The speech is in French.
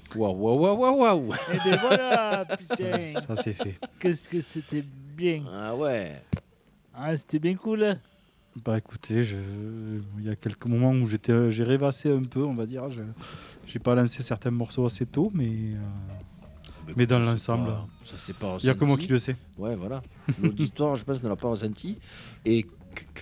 Waouh, waouh, waouh, waouh, waouh. Et ben voilà, putain. Ça c'est fait. Qu'est-ce que c'était bien. Ah ouais. Ah, c'était bien cool. Hein. Bah écoutez, il y a quelques moments où j'ai rêvassé un peu, on va dire. J'ai pas lancé certains morceaux assez tôt, mais Écoute, dans ça, c'est l'ensemble, pas- ça c'est pas il y a que moi qui ressenti. le sais. Ouais, voilà. L'auditoire, je pense, ne l'a pas ressenti. Et